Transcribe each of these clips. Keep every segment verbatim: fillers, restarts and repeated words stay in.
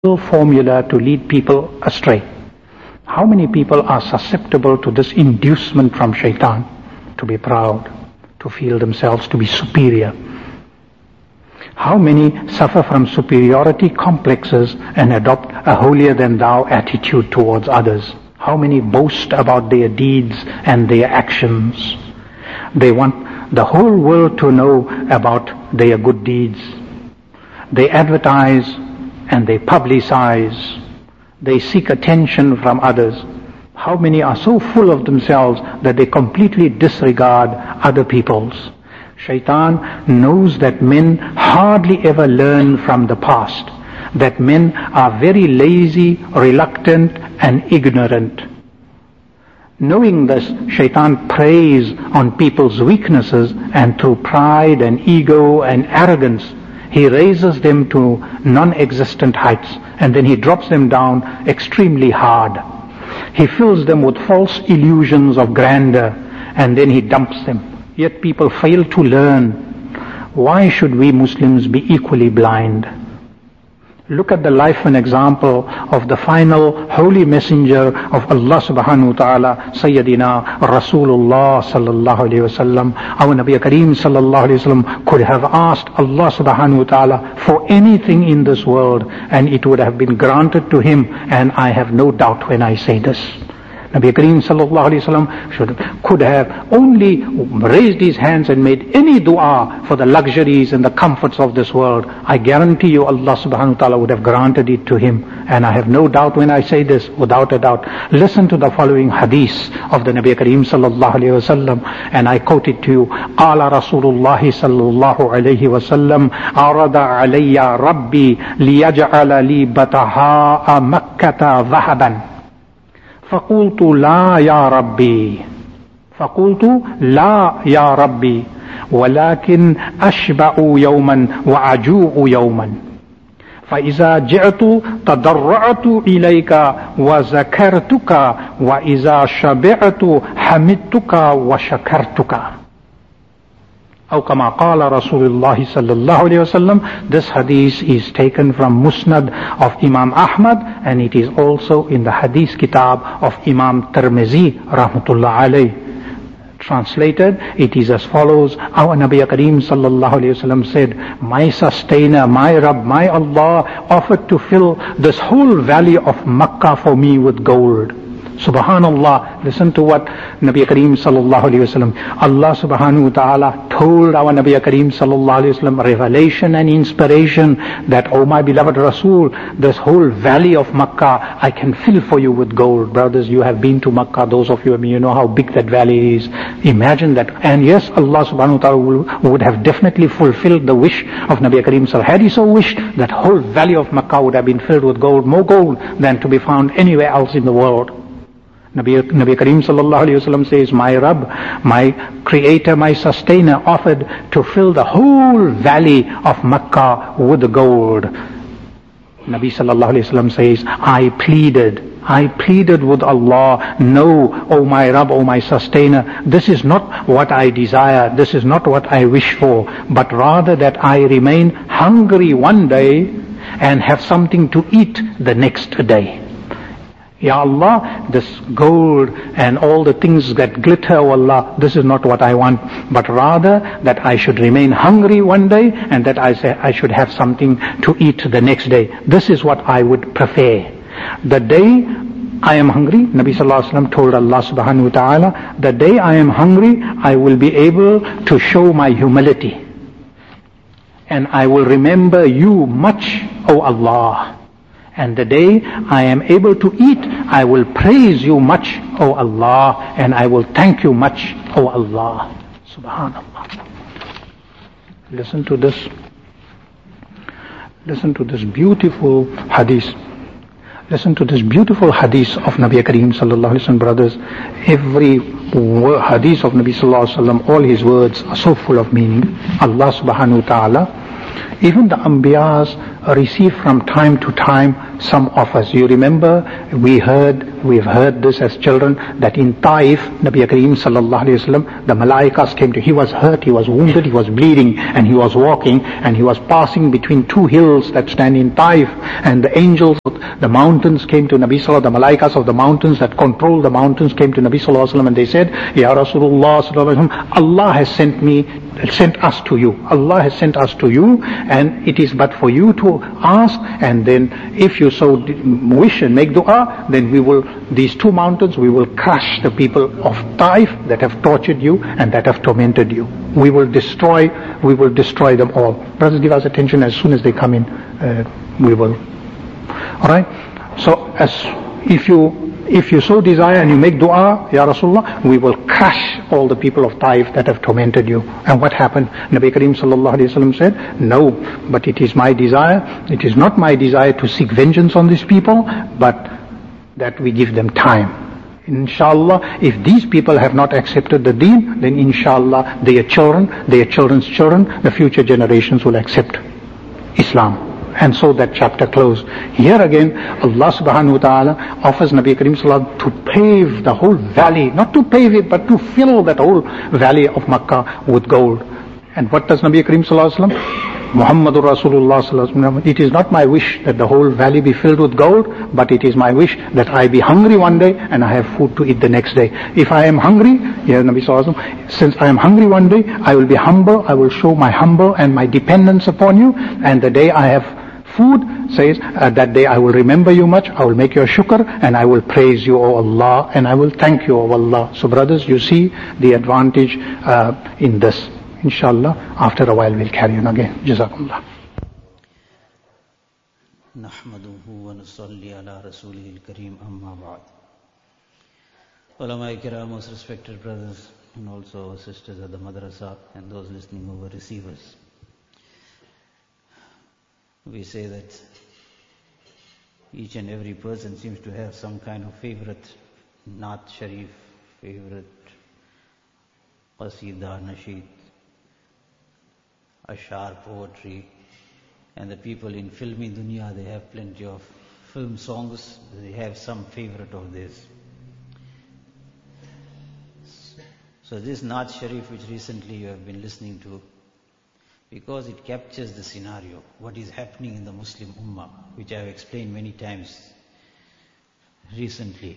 formula to lead people astray. How many people are susceptible to this inducement from shaitan? To be proud, to feel themselves to be superior. How many suffer from superiority complexes and adopt a holier-than-thou attitude towards others? How many boast about their deeds and their actions? They want the whole world to know about their good deeds. They advertise and they publicize. They seek attention from others. How many are so full of themselves that they completely disregard other people's? Shaitan knows that men hardly ever learn from the past, that men are very lazy, reluctant, and ignorant. Knowing this, Shaitan preys on people's weaknesses, and through pride and ego and arrogance, he raises them to non-existent heights, and then he drops them down extremely hard. He fills them with false illusions of grandeur, and then he dumps them. Yet people fail to learn. Why should we Muslims be equally blind? Look at the life and example of the final holy messenger of Allah subhanahu wa ta'ala, Sayyidina Rasulullah sallallahu alayhi wa sallam. Our Nabi Kareem sallallahu alayhi wa sallam could have asked Allah subhanahu wa ta'ala for anything in this world, and it would have been granted to him, and I have no doubt when I say this. Nabi Kareem sallallahu alayhi wa sallam should, could have only raised his hands and made any dua for the luxuries and the comforts of this world. I guarantee you Allah subhanahu wa ta'ala would have granted it to him. And I have no doubt when I say this, without a doubt. Listen to the following hadith of the Nabi Kareem sallallahu alayhi wa sallam, and I quote it to you. Qala Rasulullah sallallahu alayhi wa sallam, arada alayya rabbi liyaj'ala li bataha'a makkata dhahaban. فقلت لا يا ربي فقلت لا يا ربي ولكن أشبع يوما وأجوع يوما فإذا جئت تضرعت إليك وذكرتك وإذا شبعت حمدتك وشكرتك. أو كما قال رسول الله صلى الله عليه وسلم. This hadith is taken from Musnad of Imam Ahmad, and it is also in the hadith kitab of Imam Tirmizi rahmatullah alayh. Translated, it is as follows. Our Nabi Kareem sallallahu alayhi wasallam said, my sustainer, my Rabb, my Allah offered to fill this whole valley of Makkah for me with gold. Subhanallah, listen to what Nabi Kareem sallallahu alayhi wasallam, Allah subhanahu wa ta'ala told our Nabi Kareem sallallahu alayhi wasallam, revelation and inspiration, that, oh my beloved Rasul, this whole valley of Makkah I can fill for you with gold. Brothers, you have been to Makkah, those of you, I mean, you know how big that valley is. Imagine that. And yes, Allah subhanahu wa ta'ala would have definitely fulfilled the wish of Nabi Kareem sallallahu. Had he so wished, that whole valley of Makkah would have been filled with gold, more gold than to be found anywhere else in the world. Nabi, Nabi Kareem sallallahu alayhi wa sallam says, my Rabb, my creator, my sustainer offered to fill the whole valley of Makkah with gold. Nabi sallallahu alayhi wa sallam says, I pleaded, I pleaded with Allah, no, O my Rabb, O my sustainer, this is not what I desire, this is not what I wish for, but rather that I remain hungry one day and have something to eat the next day. Ya Allah, this gold and all the things that glitter, O Allah, this is not what I want, but rather that I should remain hungry one day, and that I say I should have something to eat the next day. This is what I would prefer. The day I am hungry, Nabi sallallahu alaihi wasallam told Allah subhanahu wa ta'ala, the day I am hungry, I will be able to show my humility, and I will remember you much, O Allah. And the day I am able to eat, I will praise you much, O Allah, and I will thank you much, O Allah. Subhanallah. Listen to this. Listen to this beautiful hadith. Listen to this beautiful hadith of Nabi Kareem sallallahu alayhi wa sallam, brothers. Every hadith of Nabi sallallahu alayhi wa sallam, all his words are so full of meaning. Allah subhanahu wa ta'ala Even the Anbiyas receive from time to time some offers. You remember, we heard, we've heard this as children, that in Taif, Nabi Kareem sallallahu alayhi wasallam, the Malaikas came to, he was hurt, he was wounded, he was bleeding, and he was walking, and he was passing between two hills that stand in Taif, and the angels, the mountains came to Nabi sallallahu, the Malaikas of the mountains that control the mountains came to Nabi sallallahu alayhi wasallam, and they said, Ya Rasulullah sallallahu alayhi wasallam, Allah has sent me, sent us to you. Allah has sent us to you, and it is but for you to ask, and then if you so wish and make dua, then we will, these two mountains, we will crush the people of Taif that have tortured you and that have tormented you. We will destroy, we will destroy them all. Brothers, give us attention as soon as they come in. Uh, we will. Alright? So, as if you If you so desire and you make dua, Ya Rasulullah, we will crush all the people of Taif that have tormented you. And what happened? Nabi Kareem sallallahu alayhi wa sallam said, no, but it is my desire, it is not my desire to seek vengeance on these people, but that we give them time. Inshallah, if these people have not accepted the deen, then inshallah, their children, their children's children, the future generations will accept Islam. And so that chapter closed. Here again, Allah subhanahu wa ta'ala offers Nabi Kareem sallallahu alayhi wa sallam to pave the whole valley, not to pave it, but to fill that whole valley of Makkah with gold. And what does Nabi Kareem sallallahu alayhi wa sallam? Muhammadur Rasulullah sallallahu alayhi wa sallam, it is not my wish that the whole valley be filled with gold, but it is my wish that I be hungry one day and I have food to eat the next day. If I am hungry, yeah, Nabi sallallahu alayhi wa sallam, since I am hungry one day, I will be humble, I will show my humble and my dependence upon you, and the day I have food, says, uh, that day I will remember you much, I will make you a shukr, and I will praise you, O Allah, and I will thank you, O Allah. So brothers, you see the advantage uh, in this. Inshallah, after a while we'll carry on again. Jazakumullah. Nahmaduhu wa nusalli ala rasulihil kareem amma ba'd. Ulama kiram, most respected brothers, and also sisters at the madrasa, and those listening over receivers. We say that each and every person seems to have some kind of favorite Naat Sharif, favorite Qasida, Nasheed, Ashar, poetry, and the people in filmi dunya, they have plenty of film songs, they have some favorite of this. So this Naat Sharif which recently you have been listening to, because it captures the scenario, what is happening in the Muslim Ummah, which I have explained many times recently.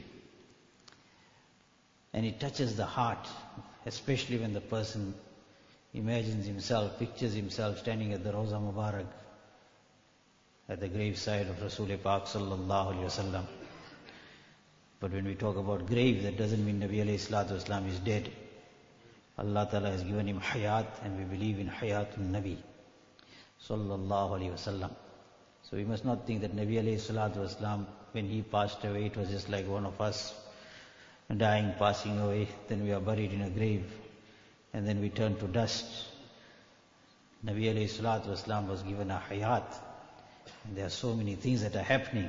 And it touches the heart, especially when the person imagines himself, pictures himself standing at the Rawza Mubarak, at the graveside of Rasul Pak sallallahu alayhi wa sallam. But when we talk about grave, that doesn't mean Nabi alayhi salatu wasalam is dead. Allah Ta'ala has given him hayat, and we believe in hayatun Nabi sallallahu alayhi wasallam. So we must not think that Nabi alayhi salatu wasalam, when he passed away, it was just like one of us dying, passing away, then we are buried in a grave, and then we turn to dust. Nabi alayhi salatu wasalam was given a hayat, and there are so many things that are happening.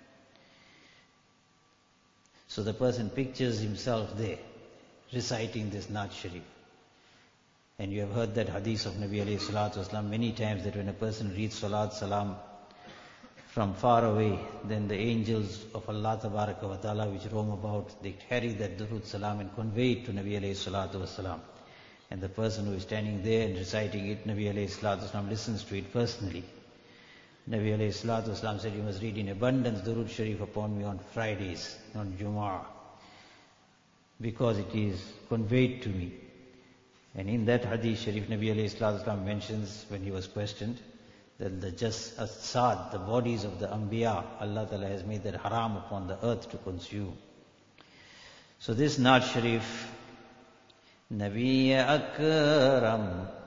So the person pictures himself there, reciting this Naat Sharif. And you have heard that hadith of Nabi alayhi salatu wasalam many times, that when a person reads Salat Salam from far away, then the angels of Allah Tabaraka wa Ta'ala which roam about, they carry that Durud Salam and convey it to Nabi alayhi salatu wasalam. And the person who is standing there and reciting it, Nabi alayhi salatu wasalam listens to it personally. Nabi alayhi salatu wasalam said, you must read in abundance Durud Sharif upon me on Fridays, on Jumu'ah, because it is conveyed to me. And in that hadith Sharif, Nabi alayhi salatu wasalam mentions, when he was questioned, that the jasad, the bodies of the Anbiya, Allah Ta'ala has made that haram upon the earth to consume. So this Naat Sharif, Nabi Akram